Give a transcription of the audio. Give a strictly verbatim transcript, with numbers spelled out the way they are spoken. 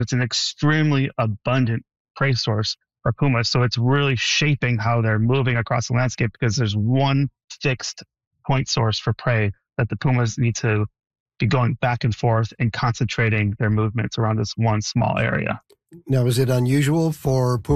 It's an extremely abundant prey source for pumas. So it's really shaping how they're moving across the landscape because there's one fixed point source for prey that the pumas need to be going back and forth and concentrating their movements around this one small area. Now, is it unusual for pumas